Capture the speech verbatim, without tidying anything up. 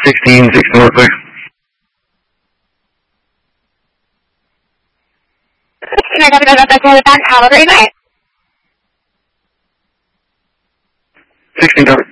sixteen, sixteen real quick. sixteen, I got to go back to the back. Have a great night. sixteen, over.